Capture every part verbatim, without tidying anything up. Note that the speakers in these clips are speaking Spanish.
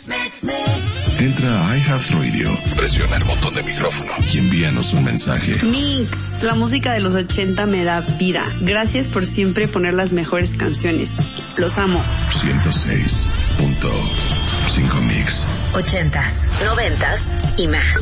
Entra a iHeartRadio, presiona el botón de micrófono y envíanos un mensaje. Mix, la música de los ochenta me da vida. Gracias por siempre poner las mejores canciones. Los amo. ciento seis punto cinco Mix. Ochentas, noventas y más.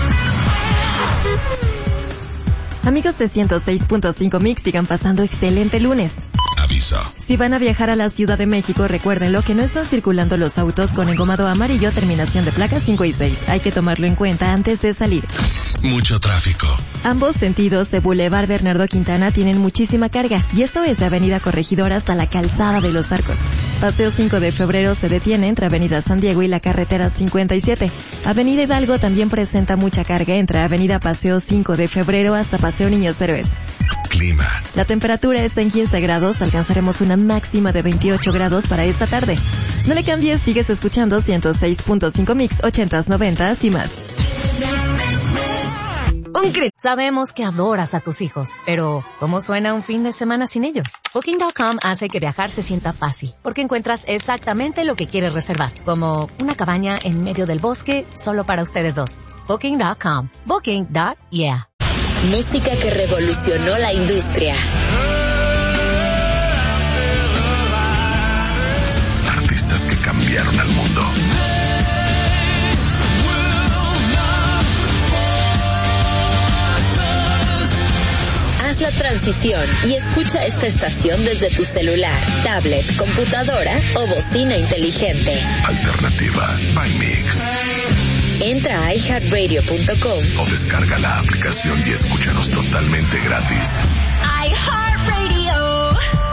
Amigos de ciento seis punto cinco Mix, sigan pasando excelente lunes. Aviso. Si van a viajar a la Ciudad de México, recuérdenlo que no están circulando los autos con engomado amarillo, terminación de placas cinco y seis. Hay que tomarlo en cuenta antes de salir. Mucho tráfico. Ambos sentidos de Boulevard Bernardo Quintana tienen muchísima carga, y esto es de Avenida Corregidora hasta la Calzada de los Arcos. Paseo cinco de febrero se detiene entre Avenida San Diego y la carretera cincuenta y siete. Avenida Hidalgo también presenta mucha carga entre Avenida Paseo cinco de febrero hasta Paseo Niños Héroes. Clima. La temperatura está en quince grados, alcanzaremos una máxima de veintiocho grados para esta tarde. No le cambies, sigues escuchando ciento seis punto cinco Mix, ochentas, noventas y más. Sabemos que adoras a tus hijos, pero ¿cómo suena un fin de semana sin ellos? Booking punto com hace que viajar se sienta fácil, porque encuentras exactamente lo que quieres reservar, como una cabaña en medio del bosque solo para ustedes dos. Booking punto com. Booking punto yeah. Música que revolucionó la industria. Artistas que cambiaron al mundo. Haz la transición y escucha esta estación desde tu celular, tablet, computadora o bocina inteligente. Alternativa by Mix. Entra a i heart radio punto com o descarga la aplicación y escúchanos totalmente gratis. iHeartRadio.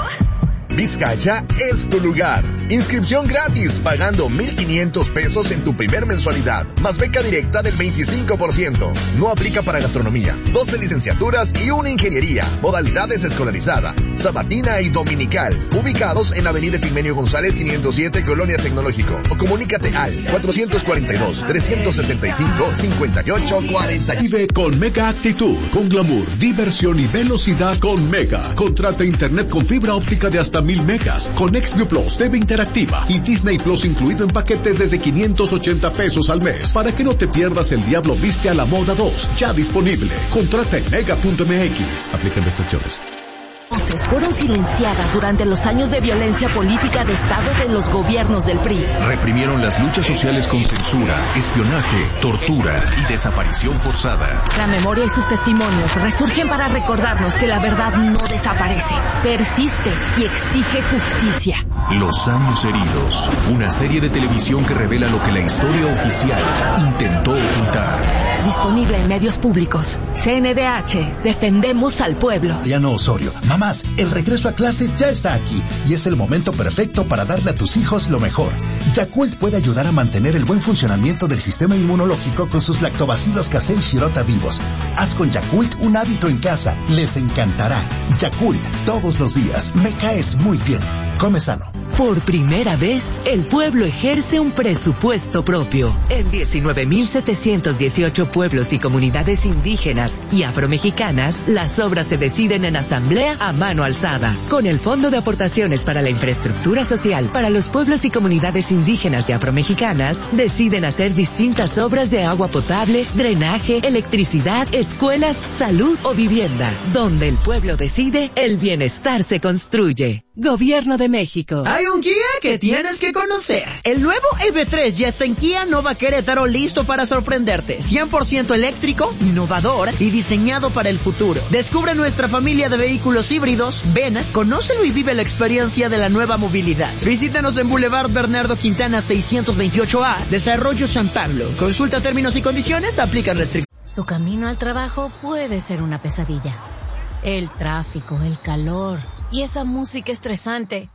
Vizcaya es tu lugar. Inscripción gratis, pagando mil quinientos pesos en tu primer mensualidad, más beca directa del veinticinco por ciento. No aplica para gastronomía. doce licenciaturas y una ingeniería. Modalidades escolarizada, sabatina y dominical. Ubicados en Avenida Epigmenio González quinientos siete, Colonia Tecnológico. O comunícate al cuatrocientos cuarenta y dos, trescientos sesenta y cinco, cincuenta y ocho cuarenta. Vive con Mega Actitud, con glamour, diversión y velocidad con Mega. Contrata internet con fibra óptica de hasta mil megas, con XView Plus, T V interactiva y Disney Plus incluido en paquetes desde quinientos ochenta pesos al mes, para que no te pierdas El Diablo Viste a la Moda dos, ya disponible. Contrata en mega punto m x. Aplican restricciones. Voces fueron silenciadas durante los años de violencia política de Estado de los gobiernos del P R I. Reprimieron las luchas sociales con censura, espionaje, tortura y desaparición forzada. La memoria y sus testimonios resurgen para recordarnos que la verdad no desaparece, persiste y exige justicia. Los años heridos, una serie de televisión que revela lo que la historia oficial intentó ocultar. Disponible en medios públicos. C N D H, defendemos al pueblo. Diana Osorio, mamás, el regreso a clases ya está aquí y es el momento perfecto para darle a tus hijos lo mejor. Yakult puede ayudar a mantener el buen funcionamiento del sistema inmunológico con sus lactobacilos casei shirota vivos. Haz con Yakult un hábito en casa, les encantará. Yakult, todos los días, me caes muy bien. Come sano. Por primera vez, el pueblo ejerce un presupuesto propio. En diecinueve mil setecientos dieciocho pueblos y comunidades indígenas y afromexicanas, las obras se deciden en asamblea a mano alzada. Con el Fondo de Aportaciones para la Infraestructura Social para los pueblos y comunidades indígenas y afromexicanas, deciden hacer distintas obras de agua potable, drenaje, electricidad, escuelas, salud o vivienda. Donde el pueblo decide, el bienestar se construye. Gobierno de México. Hay un Kia que tienes que conocer. El nuevo E V tres ya está en Kia Nova Querétaro, listo para sorprenderte. cien por ciento eléctrico, innovador y diseñado para el futuro. Descubre nuestra familia de vehículos híbridos. Ven, conócelo y vive la experiencia de la nueva movilidad. Visítanos en Boulevard Bernardo Quintana seiscientos veintiocho A, Desarrollo San Pablo. Consulta términos y condiciones, aplican restricciones. Tu camino al trabajo puede ser una pesadilla. El tráfico, el calor y esa música estresante.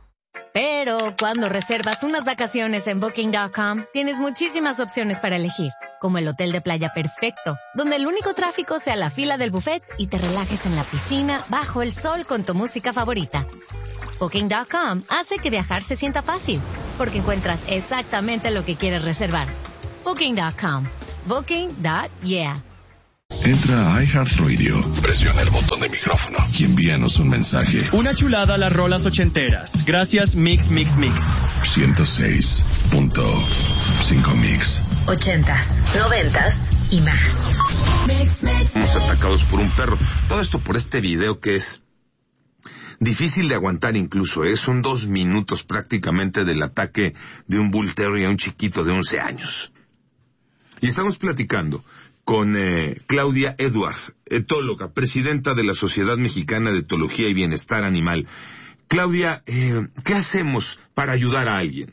Pero cuando reservas unas vacaciones en Booking punto com, tienes muchísimas opciones para elegir, como el hotel de playa perfecto, donde el único tráfico sea la fila del buffet y te relajes en la piscina bajo el sol con tu música favorita. Booking punto com hace que viajar se sienta fácil, porque encuentras exactamente lo que quieres reservar. Booking punto com. Booking punto yeah. Entra a iHeartRadio, presiona el botón de micrófono y envíanos un mensaje. Una chulada a las rolas ochenteras. Gracias, Mix, Mix, Mix. ciento seis punto cinco Mix. Ochentas, noventas y más. Mix, mix. Somos atacados por un perro. Todo esto por este video que es difícil de aguantar incluso, ¿eh? Son dos minutos prácticamente del ataque de un Bull Terrier a un chiquito de once años. Y estamos platicando con eh, Claudia Edward, etóloga, presidenta de la Sociedad Mexicana de Etología y Bienestar Animal. Claudia, eh, ¿qué hacemos para ayudar a alguien?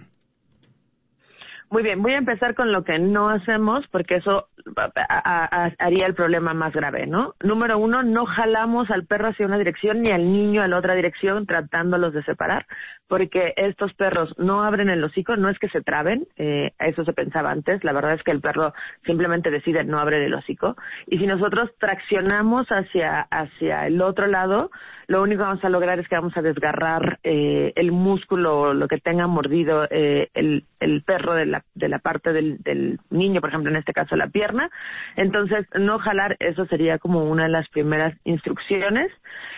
Muy bien, voy a empezar con lo que no hacemos, porque eso a, a, haría el problema más grave, ¿no? Número uno, no jalamos al perro hacia una dirección ni al niño a la otra dirección tratándolos de separar, porque estos perros no abren el hocico, no es que se traben, eh, eso se pensaba antes, la verdad es que el perro simplemente decide no abrir el hocico, y si nosotros traccionamos hacia, hacia el otro lado, lo único que vamos a lograr es que vamos a desgarrar eh, el músculo o lo que tenga mordido eh, el, el perro de la, de la parte del, del niño, por ejemplo, en este caso la pierna. Entonces, no jalar, eso sería como una de las primeras instrucciones.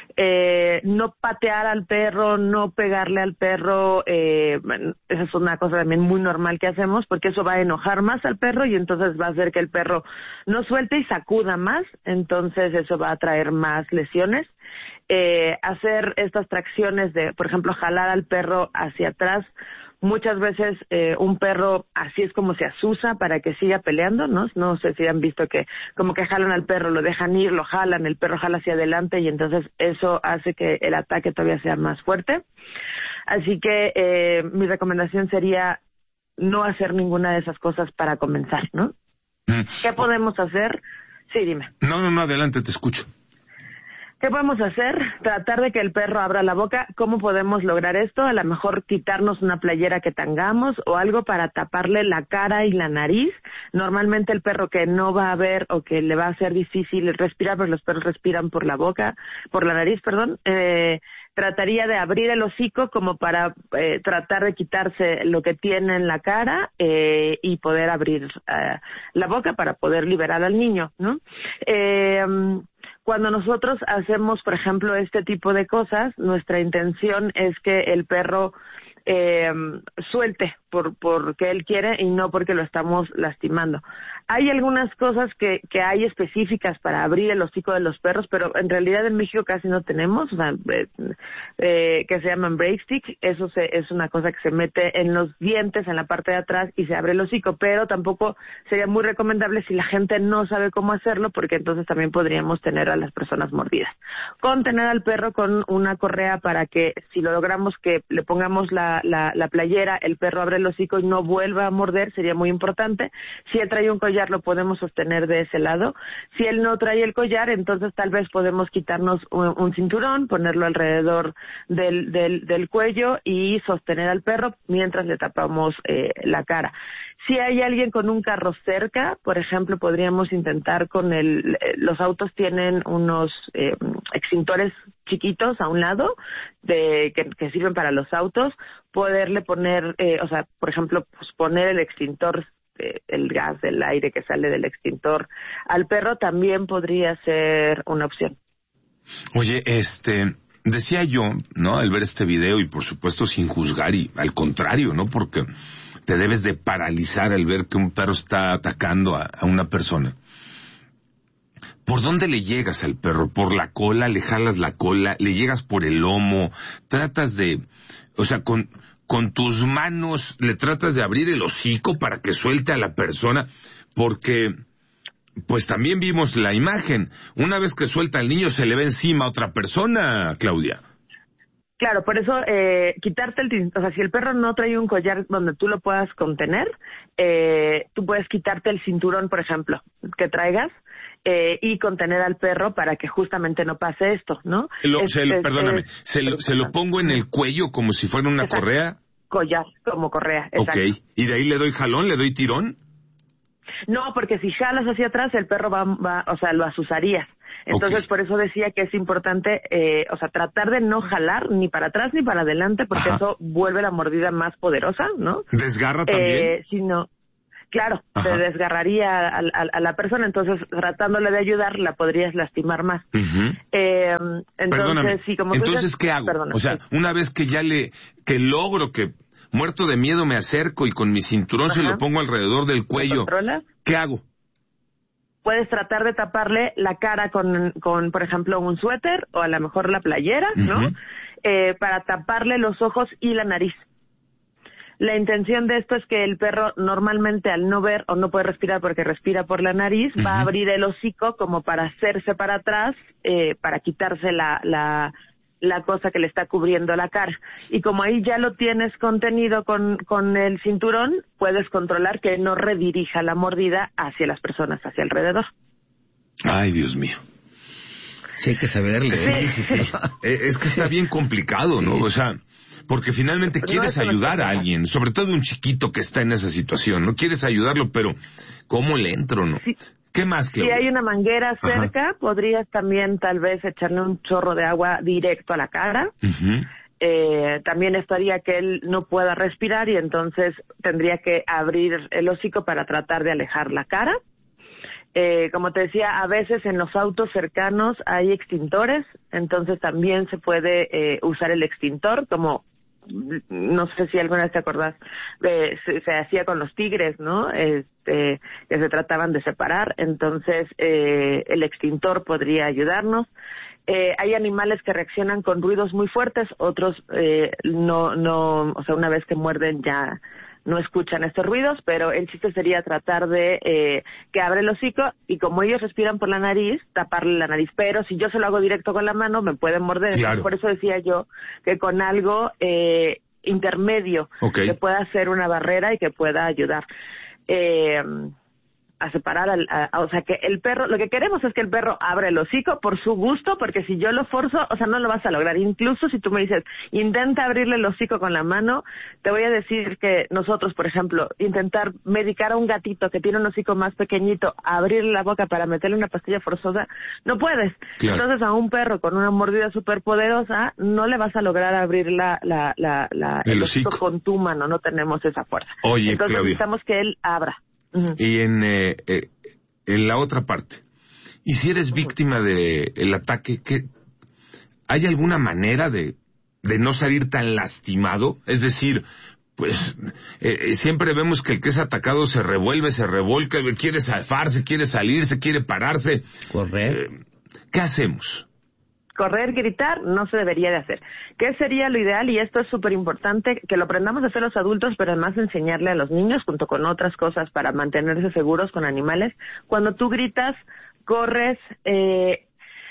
Eh, no patear al perro, no pegarle al perro, eh, esa es una cosa también muy normal que hacemos, porque eso va a enojar más al perro y entonces va a hacer que el perro no suelte y sacuda más, entonces eso va a traer más lesiones. Eh, hacer estas tracciones de, por ejemplo, jalar al perro hacia atrás, muchas veces eh, un perro así es como se asusa para que siga peleando, ¿no? No sé si han visto que como que jalan al perro, lo dejan ir, lo jalan, el perro jala hacia adelante y entonces eso hace que el ataque todavía sea más fuerte. Así que eh, mi recomendación sería no hacer ninguna de esas cosas para comenzar, ¿no? Mm. ¿Qué podemos hacer? Sí, dime. No, no, no, adelante, te escucho. ¿Qué podemos hacer? Tratar de que el perro abra la boca. ¿Cómo podemos lograr esto? A lo mejor quitarnos una playera que tengamos o algo para taparle la cara y la nariz. Normalmente el perro que no va a ver o que le va a ser difícil respirar, pues los perros respiran por la boca, por la nariz, perdón, eh, trataría de abrir el hocico como para eh, tratar de quitarse lo que tiene en la cara eh, y poder abrir eh, la boca para poder liberar al niño, ¿no? Eh, Cuando nosotros hacemos, por ejemplo, este tipo de cosas, nuestra intención es que el perro eh, suelte por porque él quiere y no porque lo estamos lastimando. Hay algunas cosas que, que hay específicas para abrir el hocico de los perros, pero en realidad en México casi no tenemos, o sea, eh, eh, que se llaman breakstick. Eso se, es una cosa que se mete en los dientes, en la parte de atrás, y se abre el hocico, pero tampoco sería muy recomendable si la gente no sabe cómo hacerlo, porque entonces también podríamos tener a las personas mordidas. Contener al perro con una correa para que, si lo logramos que le pongamos la, la, la playera, el perro abre el hocico y no vuelva a morder, sería muy importante. Si él trae un collar, lo podemos sostener de ese lado. Si él no trae el collar, entonces tal vez podemos quitarnos un, un cinturón, ponerlo alrededor del, del, del cuello y sostener al perro mientras le tapamos eh, la cara. Si hay alguien con un carro cerca, por ejemplo, podríamos intentar con el... Los autos tienen unos eh, extintores chiquitos a un lado de que, que sirven para los autos, poderle poner, eh, o sea, por ejemplo, pues poner el extintor, eh, el gas del aire que sale del extintor al perro también podría ser una opción. Oye, este... decía yo, ¿no?, al ver este video, y por supuesto sin juzgar, y al contrario, ¿no?, porque te debes de paralizar al ver que un perro está atacando a, a una persona. ¿Por dónde le llegas al perro? ¿Por la cola? ¿Le jalas la cola? ¿Le llegas por el lomo? ¿Tratas de, o sea, con, con tus manos le tratas de abrir el hocico para que suelte a la persona? Porque... pues también vimos la imagen. Una vez que suelta al niño se le ve encima a otra persona, Claudia. Claro, por eso eh, quitarte el... O sea, si el perro no trae un collar donde tú lo puedas contener, eh, tú puedes quitarte el cinturón, por ejemplo, que traigas eh, y contener al perro para que justamente no pase esto, ¿no? Lo, es, se lo, es, perdóname, es, ¿se, lo, ¿se lo pongo en el cuello como si fuera una exacto. correa? Collar, como correa, exacto. Ok, ¿y de ahí le doy jalón, le doy tirón? No, porque si jalas hacia atrás, el perro va, va o sea, lo asusarías. Entonces, okay. Por eso decía que es importante, eh, o sea, tratar de no jalar ni para atrás ni para adelante, porque Ajá. Eso vuelve la mordida más poderosa, ¿no? ¿Desgarra también? Eh, si no, claro, Ajá. te desgarraría a, a, a la persona, entonces tratándole de ayudar la podrías lastimar más. Uh-huh. Eh, entonces, Perdóname, sí, como entonces, dices, ¿qué hago? Perdona, o sea, sí. una vez que ya le, que logro que, muerto de miedo me acerco y con mi cinturón Ajá. se lo pongo alrededor del cuello, ¿qué hago? Puedes tratar de taparle la cara con, con, por ejemplo, un suéter o a lo mejor la playera, ¿no? Uh-huh. Eh, para taparle los ojos y la nariz. La intención de esto es que el perro normalmente al no ver o no puede respirar porque respira por la nariz, uh-huh. va a abrir el hocico como para hacerse para atrás, eh, para quitarse la, la, la cosa que le está cubriendo la cara. Y como ahí ya lo tienes contenido con, con el cinturón, puedes controlar que no redirija la mordida hacia las personas, hacia alrededor. Ay, Dios mío. Sí, hay que saberle. Sí, sí, sí. Es que está bien complicado, ¿no? O sea, porque finalmente pero quieres no ayudar a alguien, sobre todo un chiquito que está en esa situación, ¿no? Quieres ayudarlo, pero ¿cómo le entro, no? Sí. ¿Qué más, Claudia? Si hay una manguera cerca, Ajá. podrías también tal vez echarle un chorro de agua directo a la cara. Uh-huh. Eh, también estaría que él no pueda respirar y entonces tendría que abrir el hocico para tratar de alejar la cara. Eh, como te decía, a veces en los autos cercanos hay extintores, entonces también se puede eh, usar el extintor como... No sé si alguna vez te acordás, eh, se, se hacía con los tigres, ¿no? Este, que se trataban de separar, entonces eh, el extintor podría ayudarnos. Eh, hay animales que reaccionan con ruidos muy fuertes, otros eh, no, no, o sea, una vez que muerden ya no escuchan estos ruidos, pero el chiste sería tratar de eh, que abre el hocico y como ellos respiran por la nariz, taparle la nariz. Pero si yo se lo hago directo con la mano, me pueden morder. Claro. Por eso decía yo que con algo eh, intermedio okay. que pueda ser una barrera y que pueda ayudar. Eh, a separar al, a, a, o sea que el perro, lo que queremos es que el perro abra el hocico por su gusto, porque si yo lo forzo, o sea, no lo vas a lograr. Incluso si tú me dices, intenta abrirle el hocico con la mano, te voy a decir que nosotros, por ejemplo, intentar medicar a un gatito que tiene un hocico más pequeñito, abrirle la boca para meterle una pastilla forzosa, no puedes. Claro. Entonces a un perro con una mordida súper poderosa, no le vas a lograr abrir la, la, la, la el, el hocico. hocico con tu mano, no tenemos esa fuerza. Oye, Entonces Claudia. necesitamos que él abra. Uh-huh. Y en, eh, eh, en la otra parte, ¿y si eres víctima de el ataque, qué, hay alguna manera de, de no salir tan lastimado? Es decir, pues eh, siempre vemos que el que es atacado se revuelve, se revolca, quiere zafarse, quiere salirse, quiere pararse. Correr. Eh, ¿Qué hacemos? Correr, gritar, no se debería de hacer. ¿Qué sería lo ideal? Y esto es súper importante, que lo aprendamos a hacer los adultos, pero además enseñarle a los niños, junto con otras cosas, para mantenerse seguros con animales. Cuando tú gritas, corres, eh,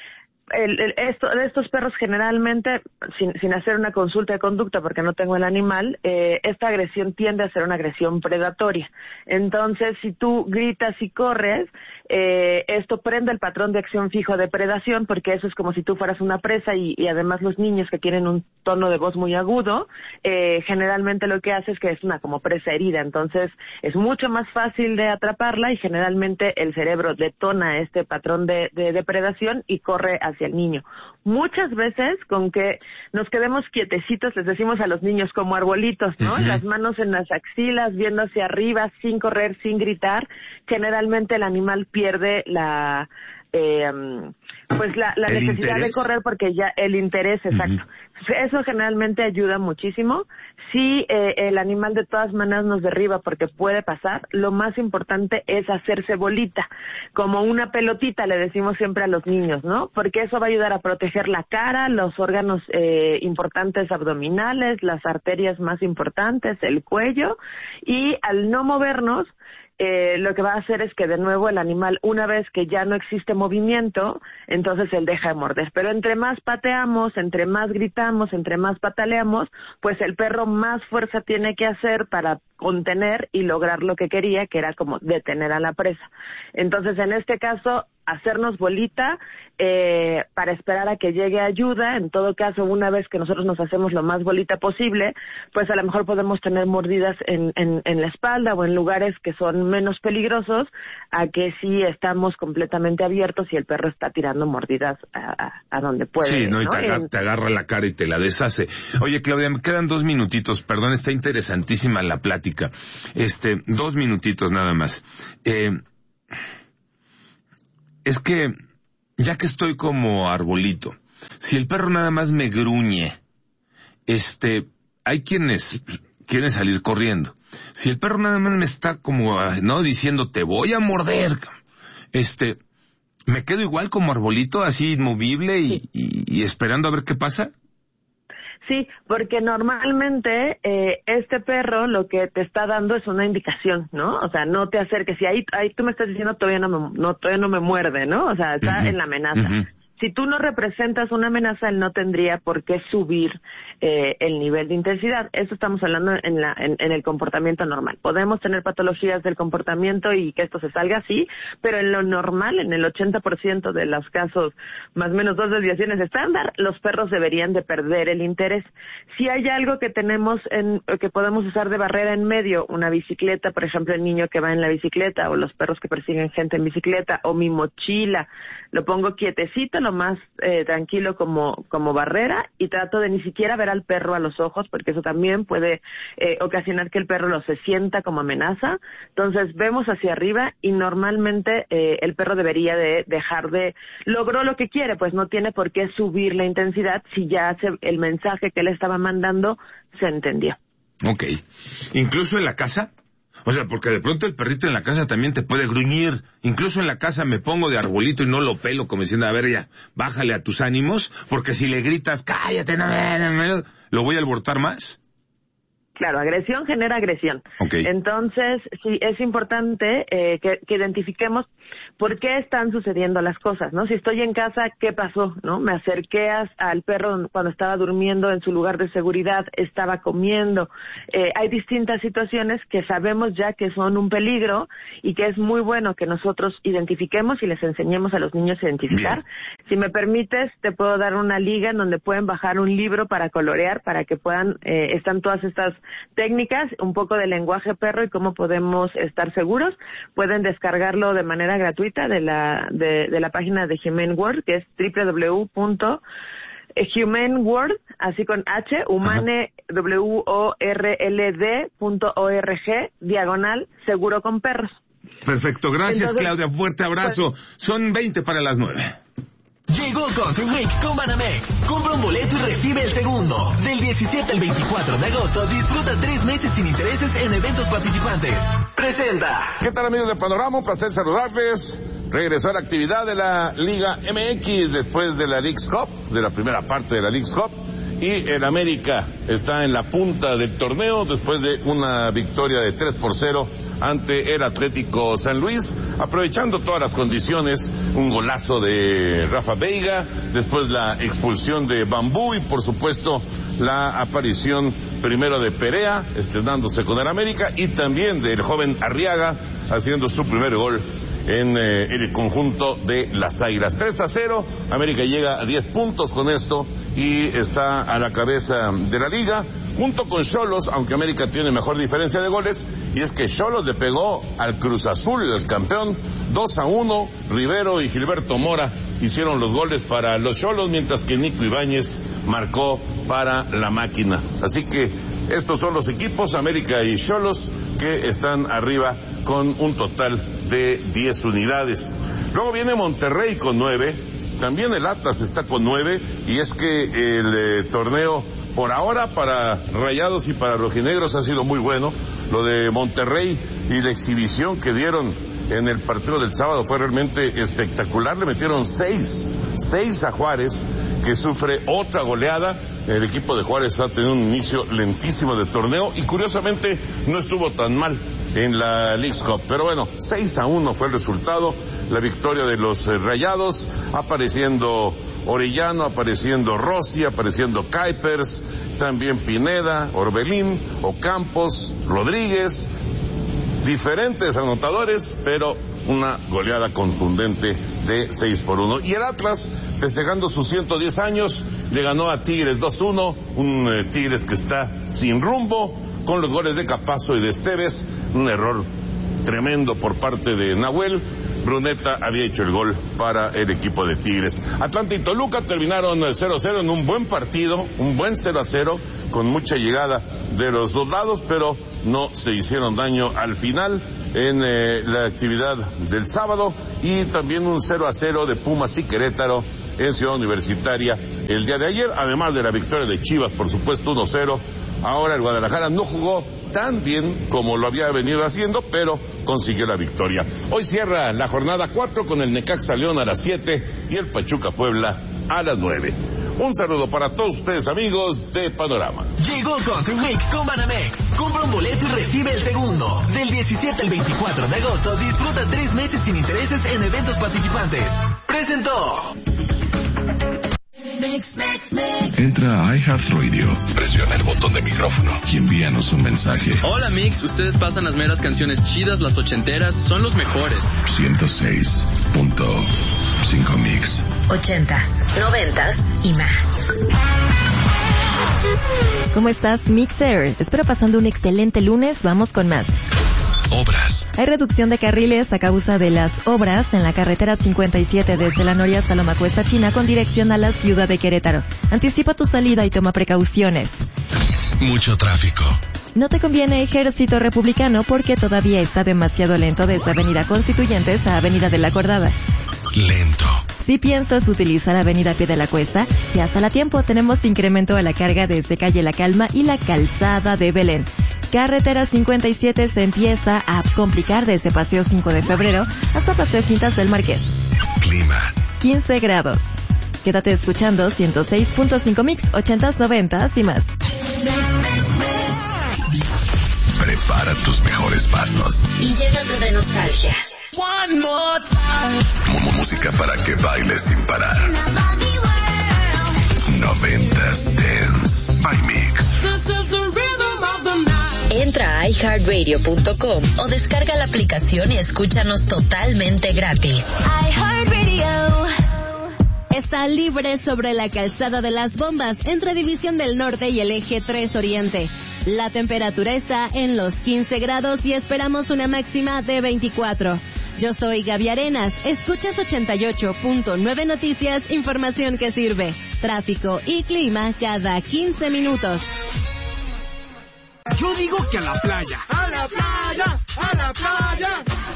el, el, esto, estos perros generalmente, sin, sin hacer una consulta de conducta, porque no tengo el animal, eh, esta agresión tiende a ser una agresión predatoria. Entonces, si tú gritas y corres, eh, esto prende el patrón de acción fijo de predación, porque eso es como si tú fueras una presa y, y además los niños que tienen un tono de voz muy agudo, eh, generalmente lo que hace es que es una como presa herida. Entonces, es mucho más fácil de atraparla y generalmente el cerebro detona este patrón de, de depredación y corre hacia el niño. Muchas veces con que nos quedemos quietecitos les decimos a los niños como arbolitos, ¿no? Uh-huh. Las manos en las axilas, viendo hacia arriba, sin correr, sin gritar. Generalmente el animal pierde la eh, pues la, la necesidad interés. de correr porque ya el interés, exacto. Uh-huh. Eso generalmente ayuda muchísimo. Si eh, el animal de todas maneras nos derriba, porque puede pasar, lo más importante es hacerse bolita, como una pelotita, le decimos siempre a los niños, ¿no? Porque eso va a ayudar a proteger la cara, los órganos eh, importantes abdominales, las arterias más importantes, el cuello, y al no movernos, Eh, lo que va a hacer es que de nuevo el animal, una vez que ya no existe movimiento, entonces él deja de morder. Pero entre más pateamos, entre más gritamos, entre más pataleamos, pues el perro más fuerza tiene que hacer para contener y lograr lo que quería, que era como detener a la presa. Entonces, en este caso, hacernos bolita eh, para esperar a que llegue ayuda. En todo caso, una vez que nosotros nos hacemos lo más bolita posible, pues a lo mejor podemos tener mordidas en, en, en la espalda o en lugares que son menos peligrosos, a que sí estamos completamente abiertos y el perro está tirando mordidas a, a, a donde puede. Sí, no, y ¿no? te, agarra, en... te agarra la cara y te la deshace. Oye, Claudia, me quedan dos minutitos, perdón, está interesantísima la plática. Este, dos minutitos nada más. Eh, es que, ya que estoy como arbolito, si el perro nada más me gruñe, este, hay quienes quieren salir corriendo. Si el perro nada más me está como, no, diciendo, te voy a morder, este, ¿me quedo igual como arbolito, así inmovible y, y, y esperando a ver qué pasa? Sí, porque normalmente eh, este perro lo que te está dando es una indicación, ¿no? O sea, no te acerques. Si ahí, ahí tú me estás diciendo todavía no me, no, todavía no me muerde, ¿no? O sea, está uh-huh. en la amenaza. Uh-huh. Si tú no representas una amenaza, él no tendría por qué subir eh, el nivel de intensidad. Eso estamos hablando en, la, en, en el comportamiento normal. Podemos tener patologías del comportamiento y que esto se salga así, pero en lo normal, en el ochenta por ciento de los casos, más o menos dos desviaciones estándar, los perros deberían de perder el interés. Si hay algo que tenemos, en, que podemos usar de barrera en medio, una bicicleta, por ejemplo, el niño que va en la bicicleta, o los perros que persiguen gente en bicicleta, o mi mochila, lo pongo quietecito, lo más eh, tranquilo como como barrera, y trato de ni siquiera ver al perro a los ojos, porque eso también puede eh, ocasionar que el perro lo se sienta como amenaza. Entonces vemos hacia arriba y normalmente eh, el perro debería de dejar de, logró lo que quiere, pues no tiene por qué subir la intensidad si ya se, el mensaje que le estaba mandando se entendió. Ok. ¿Incluso en la casa? O sea, porque de pronto el perrito en la casa también te puede gruñir. Incluso en la casa me pongo de arbolito y no lo pelo, como diciendo, a ver, ya, bájale a tus ánimos, porque si le gritas, cállate, no, no, no, no, ¿lo voy a alborotar más? Claro, agresión genera agresión. Okay. Entonces, sí, es importante eh, que, que identifiquemos por qué están sucediendo las cosas, ¿no? Si estoy en casa, ¿qué pasó? ¿No? Me acerqué a, al perro cuando estaba durmiendo en su lugar de seguridad, estaba comiendo. Eh, hay distintas situaciones que sabemos ya que son un peligro y que es muy bueno que nosotros identifiquemos y les enseñemos a los niños a identificar. Bien. Si me permites, te puedo dar una liga en donde pueden bajar un libro para colorear, para que puedan, eh, están todas estas técnicas, un poco de lenguaje perro y cómo podemos estar seguros. Pueden descargarlo de manera gratuita de la de, de la página de Humane World, que es doble u doble u doble u punto humane world, así con H, humane, W O R L D punto org, diagonal, seguro con perros. Perfecto, gracias. Entonces, Claudia, fuerte abrazo. Pues, son veinte para las nueve. Llegó Concert Week con Banamex. Compra un boleto y recibe el segundo. Del diecisiete al veinticuatro de agosto, disfruta tres meses sin intereses en eventos participantes. Presenta. ¿Qué tal, amigos de Panorama? Un placer saludarles. Regresó a la actividad de la Liga M X después de la Leagues Cup, de la primera parte de la Leagues Cup. Y el América está en la punta del torneo después de una victoria de tres por cero ante el Atlético San Luis, aprovechando todas las condiciones, un golazo de Rafa Veiga, después la expulsión de Bambú y por supuesto la aparición primero de Perea, estrenándose con el América, y también del joven Arriaga, haciendo su primer gol en eh, el conjunto de las Águilas. tres a cero, América llega a diez puntos con esto y está a la cabeza de la liga, junto con Xolos, aunque América tiene mejor diferencia de goles, y es que Xolos le pegó al Cruz Azul, el campeón, dos a uno, Rivero y Gilberto Mora hicieron los goles para los Xolos, mientras que Nico Ibáñez marcó para la máquina. Así que estos son los equipos, América y Xolos, que están arriba con un total de diez unidades. Luego viene Monterrey con nueve, también el Atlas está con nueve, y es que el eh, torneo por ahora para Rayados y para Rojinegros ha sido muy bueno. Lo de Monterrey y la exhibición que dieron en el partido del sábado fue realmente espectacular. Le metieron seis, seis a Juárez, que sufre otra goleada. El equipo de Juárez ha tenido un inicio lentísimo del torneo y curiosamente no estuvo tan mal en la Leagues Cup. Pero bueno, seis a uno fue el resultado, la victoria de los eh, Rayados, apareciendo Orellano, apareciendo Rossi, apareciendo Kuipers, también Pineda, Orbelín, Ocampos, Rodríguez, diferentes anotadores, pero una goleada contundente de seis por uno. Y el Atlas, festejando sus ciento diez años, le ganó a Tigres dos uno, un eh, Tigres que está sin rumbo, con los goles de Capazo y de Esteves, un error tremendo por parte de Nahuel. Bruneta había hecho el gol para el equipo de Tigres. Atlanta y Toluca terminaron cero a cero en un buen partido, un buen cero a cero, con mucha llegada de los dos lados, pero no se hicieron daño al final en eh, la actividad del sábado, y también un cero a cero de Pumas y Querétaro en Ciudad Universitaria el día de ayer, además de la victoria de Chivas, por supuesto, uno cero. Ahora el Guadalajara no jugó tan bien como lo había venido haciendo, pero consiguió la victoria. Hoy cierra la jornada cuatro con el Necaxa León a las siete y el Pachuca Puebla a las nueve. Un saludo para todos ustedes, amigos de Panorama. Llegó Concert Week con Banamex. Compra un boleto y recibe el segundo. Del diecisiete al veinticuatro de agosto, disfruta tres meses sin intereses en eventos participantes. Presentó. Entra a iHeartRadio, presiona el botón de micrófono y envíanos un mensaje. Hola Mix, ustedes pasan las meras canciones chidas, las ochenteras, son los mejores. ciento seis punto cinco Mix. Ochentas, noventas y más. ¿Cómo estás, Mixer? Te espero pasando un excelente lunes. Vamos con más. Obras. Hay reducción de carriles a causa de las obras en la carretera cincuenta y siete desde La Noria hasta Loma Cuesta China con dirección a la ciudad de Querétaro. Anticipa tu salida y toma precauciones. Mucho tráfico. No te conviene Ejército Republicano porque todavía está demasiado lento desde Avenida Constituyentes a Avenida de la Acordada. Lento. Si piensas utilizar Avenida Pie de la Cuesta, ya hasta la tiempo tenemos incremento a la carga desde Calle La Calma y la Calzada de Belén. Carretera cincuenta y siete se empieza a complicar desde Paseo cinco de febrero hasta Paseo Quintas del Marqués. Clima. quince grados. Quédate escuchando ciento seis punto cinco Mix, ochentas, noventas y más. Prepara tus mejores pasos. Y llénate de nostalgia. One more time. Música para que bailes sin parar. Noventas Dance by Mix. Entra a i heart radio punto com o descarga la aplicación y escúchanos totalmente gratis. iHeartRadio. Está libre sobre la calzada de las Bombas entre División del Norte y el Eje tres Oriente. La temperatura está en los quince grados y esperamos una máxima de veinticuatro. Yo soy Gaby Arenas, escuchas ochenta y ocho punto nueve Noticias, información que sirve. Tráfico y clima cada quince minutos. Yo digo que a la playa. ¡A la playa! ¡A la playa!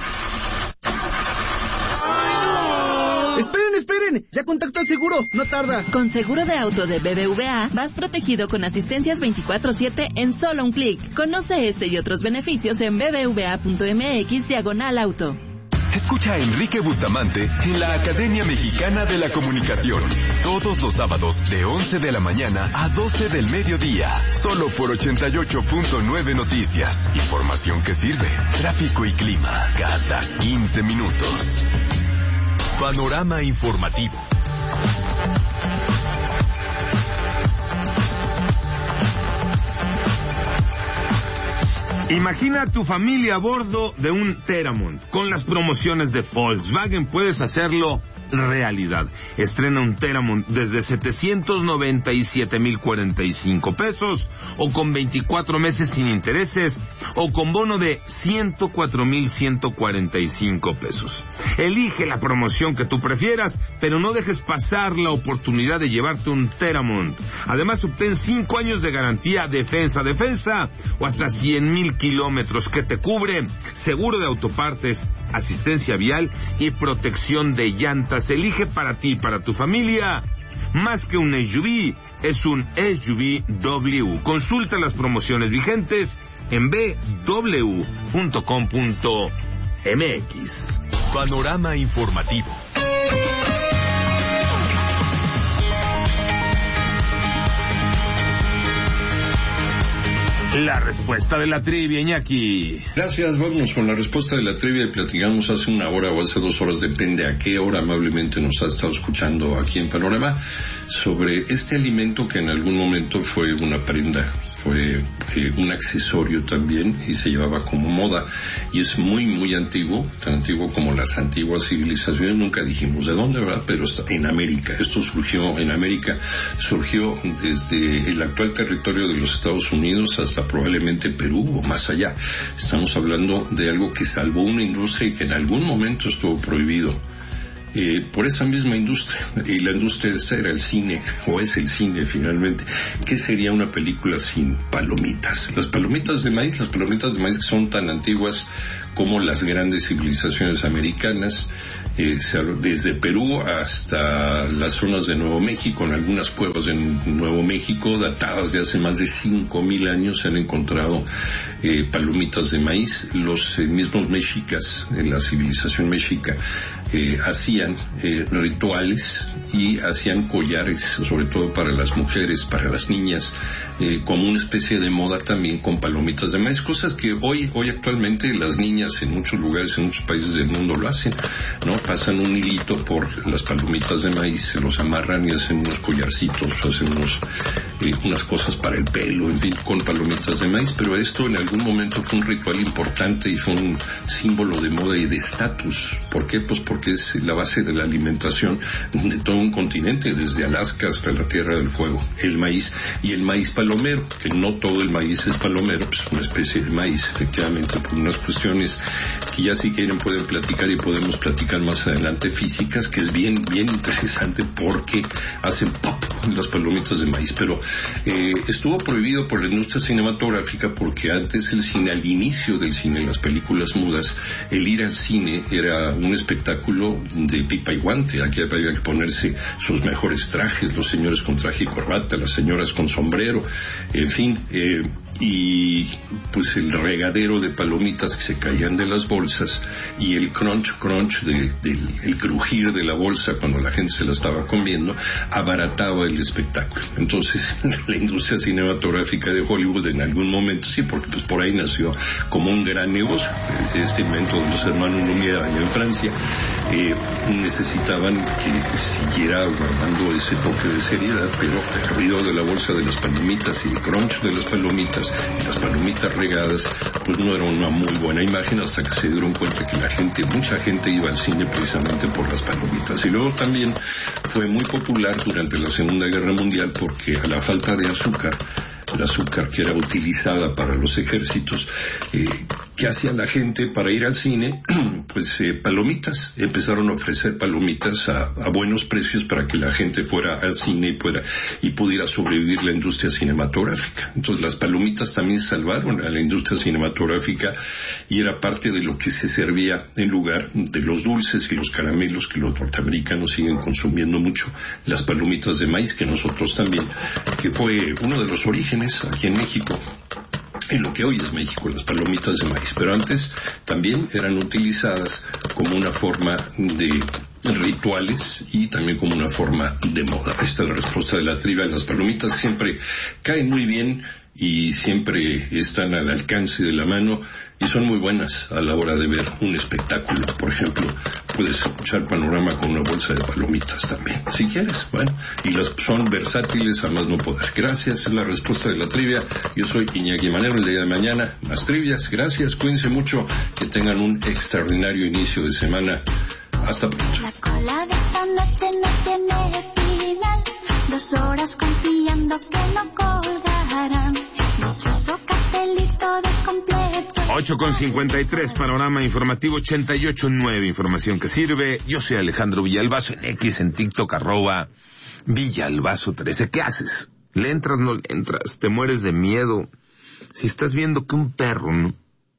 ¡Ay, no! ¡Esperen, esperen! ¡Ya contacto al seguro! ¡No tarda! Con seguro de auto de B B V A, vas protegido con asistencias veinticuatro siete en solo un clic. Conoce este y otros beneficios en b b v a punto m x diagonal auto. Escucha a Enrique Bustamante en la Academia Mexicana de la Comunicación. Todos los sábados de once de la mañana a doce del mediodía. Solo por ochenta y ocho punto nueve Noticias. Información que sirve. Tráfico y clima cada quince minutos. Panorama informativo. Imagina a tu familia a bordo de un Teramont. Con las promociones de Volkswagen puedes hacerlo realidad. Estrena un Teramont desde setecientos noventa y siete mil cuarenta y cinco pesos, o con veinticuatro meses sin intereses, o con bono de ciento cuatro mil ciento cuarenta y cinco pesos. Elige la promoción que tú prefieras, pero no dejes pasar la oportunidad de llevarte un Teramont. Además, obtén cinco años de garantía defensa-defensa o hasta cien mil kilómetros que te cubre seguro de autopartes, asistencia vial y protección de llantas. Elige para ti y para tu familia. Más que un S U V, es un S U V W. Consulta las promociones vigentes en b w punto com punto m x. Panorama informativo. La respuesta de la trivia, Iñaki. Gracias, vámonos con la respuesta de la trivia y platicamos hace una hora o hace dos horas, depende a qué hora amablemente nos ha estado escuchando aquí en Panorama, sobre este alimento que en algún momento fue una prenda fue eh, un accesorio también y se llevaba como moda, y es muy muy antiguo, tan antiguo como las antiguas civilizaciones. Nunca dijimos de dónde, ¿verdad? Pero está en América. Esto surgió en América, surgió desde el actual territorio de los Estados Unidos hasta probablemente Perú o más allá. Estamos hablando de algo que salvó una industria y que en algún momento estuvo prohibido eh, por esa misma industria. Y la industria esta era el cine, o es el cine finalmente. ¿Qué sería una película sin palomitas? Las palomitas de maíz, las palomitas de maíz que son tan antiguas como las grandes civilizaciones americanas, eh, desde Perú hasta las zonas de Nuevo México. En algunas cuevas de Nuevo México, datadas de hace más de cinco mil años, se han encontrado eh, palomitas de maíz. Los eh, mismos mexicas, en la civilización mexica, eh, hacían eh, rituales y hacían collares, sobre todo para las mujeres, para las niñas, eh, como una especie de moda también con palomitas de maíz, cosas que hoy, hoy actualmente las niñas en muchos lugares, en muchos países del mundo lo hacen, ¿no? Pasan un hilito por las palomitas de maíz, se los amarran y hacen unos collarcitos, hacen unos, eh, unas cosas para el pelo, en fin, con palomitas de maíz. Pero esto en algún momento fue un ritual importante y fue un símbolo de moda y de estatus. ¿Por qué? Pues porque es la base de la alimentación de todo un continente, desde Alaska hasta la Tierra del Fuego, el maíz. Y el maíz palomero, que no todo el maíz es palomero, pues una especie de maíz, efectivamente, por unas cuestiones que ya si quieren pueden platicar y podemos platicar más adelante, físicas, que es bien bien interesante porque hacen pop las palomitas de maíz. Pero eh, estuvo prohibido por la industria cinematográfica porque antes el cine, al inicio del cine, las películas mudas, el ir al cine era un espectáculo de pipa y guante. Aquí había que ponerse sus mejores trajes, los señores con traje y corbata, las señoras con sombrero, en fin, eh, y pues el regadero de palomitas que se caían de las bolsas y el crunch crunch de, de, el crujir de la bolsa cuando la gente se la estaba comiendo abarataba el espectáculo. Entonces la industria cinematográfica de Hollywood en algún momento, sí, porque pues por ahí nació como un gran negocio este invento de los hermanos Lumière allá en Francia, eh, necesitaban que siguiera guardando ese toque de seriedad, pero el ruido de la bolsa de las palomitas y el crunch de las palomitas y las palomitas regadas pues no era una muy buena imagen, hasta que se dieron cuenta que la gente, mucha gente iba al cine precisamente por las palomitas. Y luego también fue muy popular durante la Segunda Guerra Mundial porque a la falta de azúcar, el azúcar que era utilizada para los ejércitos, eh, ¿qué hacía la gente para ir al cine? Pues eh, palomitas. Empezaron a ofrecer palomitas a, a buenos precios para que la gente fuera al cine y, pueda, y pudiera sobrevivir la industria cinematográfica. Entonces las palomitas también salvaron a la industria cinematográfica y era parte de lo que se servía en lugar de los dulces y los caramelos que los norteamericanos siguen consumiendo mucho, las palomitas de maíz, que nosotros también, que fue uno de los orígenes aquí en México, en lo que hoy es México, las palomitas de maíz. Pero antes también eran utilizadas como una forma de rituales y también como una forma de moda. Esta es la respuesta de la trivia. Las palomitas siempre caen muy bien y siempre están al alcance de la mano y son muy buenas a la hora de ver un espectáculo. Por ejemplo, puedes escuchar Panorama con una bolsa de palomitas también, si quieres. Bueno, y las son versátiles a más no poder. Gracias, es la respuesta de la trivia. Yo soy Iñaki Manero. El día de mañana más trivias. Gracias, cuídense mucho, que tengan un extraordinario inicio de semana. Hasta pronto. La cola de esta noche no tiene final. Dos horas confiando que no colgarán. Dichoso cafelito de completo. ocho con cincuenta y tres, panorama informativo ochenta y ocho punto nueve, información que sirve. Yo soy Alejandro Villalbazo, en X, en TikTok, arroba Villalbazo trece. ¿Qué haces? ¿Le entras, no le entras? ¿Te mueres de miedo? Si estás viendo que un perro, ¿no?,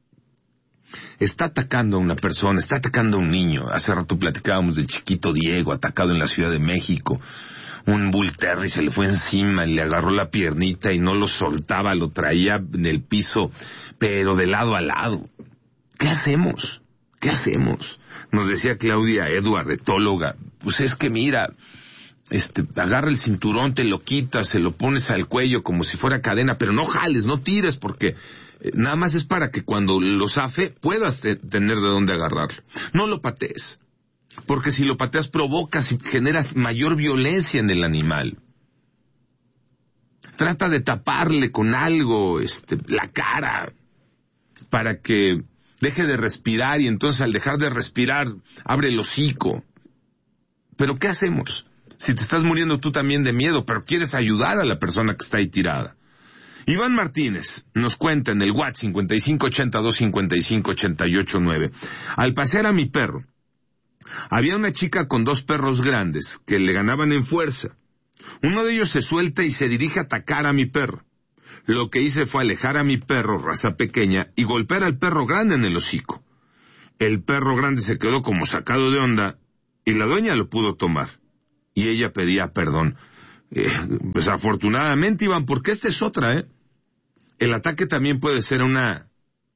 está atacando a una persona, está atacando a un niño. Hace rato platicábamos del chiquito Diego, atacado en la Ciudad de México. Un Bull Terrier se le fue encima, le agarró la piernita y no lo soltaba, lo traía en el piso, pero de lado a lado. ¿Qué hacemos? ¿Qué hacemos? Nos decía Claudia Edward, etóloga, pues es que mira, este, agarra el cinturón, te lo quitas, se lo pones al cuello como si fuera cadena, pero no jales, no tires, porque eh, nada más es para que cuando lo zafe puedas te- tener de dónde agarrarlo. No lo patees, porque si lo pateas provocas y generas mayor violencia en el animal. trata de taparle con algo, este, la cara, para que deje de respirar y entonces al dejar de respirar, abre el hocico. Pero ¿qué hacemos? Si te estás muriendo tú también de miedo, pero quieres ayudar a la persona que está ahí tirada. Iván Martínez nos cuenta en el WhatsApp cincuenta y cinco ochenta y dos cincuenta y cinco ochenta y ocho nueve. Al pasear a mi perro, había una chica con dos perros grandes que le ganaban en fuerza. Uno de ellos se suelta y se dirige a atacar a mi perro. Lo que hice fue alejar a mi perro, raza pequeña, y golpear al perro grande en el hocico. El perro grande se quedó como sacado de onda y la dueña lo pudo tomar. Y ella pedía perdón. Eh, desafortunadamente, Iván, porque esta es otra, ¿eh? El ataque también puede ser a una,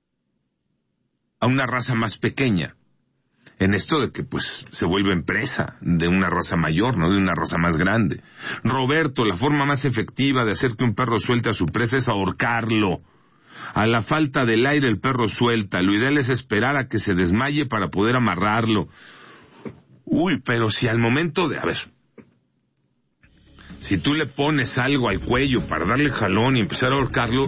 a una raza más pequeña. En esto de que, pues, se vuelven presa de una raza mayor, no de una raza más grande. Roberto, la forma más efectiva de hacer que un perro suelte a su presa es ahorcarlo. A la falta del aire el perro suelta. Lo ideal es esperar a que se desmaye para poder amarrarlo. Uy, pero si al momento de... A ver... Si tú le pones algo al cuello para darle jalón y empezar a ahorcarlo,